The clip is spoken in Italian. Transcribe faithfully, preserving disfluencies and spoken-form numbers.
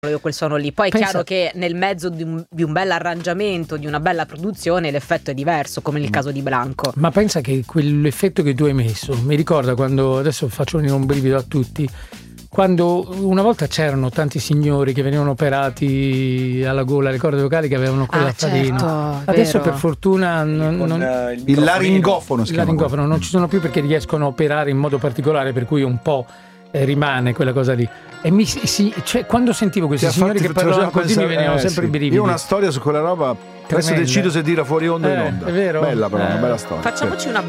quel suono lì. Poi è Pensa... chiaro che nel mezzo di un, di un bel arrangiamento, di una bella produzione, l'effetto è diverso, come nel caso di Blanco. Ma pensa che quell'effetto che tu hai messo mi ricorda quando, adesso faccio venire un brivido a tutti, quando una volta c'erano tanti signori che venivano operati alla gola, alle corde vocali, che avevano quell'attadino. Ah, certo, adesso vero. per fortuna non, Con, non, uh, il, il laringofono, il laringofono non ci sono più, perché riescono a operare in modo particolare, per cui un po' eh, rimane quella cosa lì. E mi, si, cioè, quando sentivo questi Ti ha signori fatto- che ti parlavano faceva così mi pensare- venivano eh, sempre sì. i brividi. Io ho una storia su quella roba, adesso Tremenda. decido se dirla fuori onda o in Eh, onda. è vero? Bella però, Eh. una bella storia. Facciamoci una